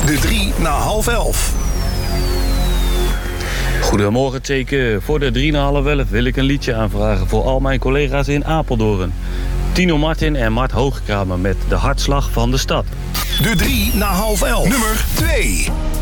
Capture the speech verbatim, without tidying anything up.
De drie na half elf. Goedemorgen, teken. Voor de drie na half elf wil ik een liedje aanvragen voor al mijn collega's in Apeldoorn. Tino Martin en Mart Hoogkamer met De Hartslag van de Stad. De drie na half elf. Nummer twee.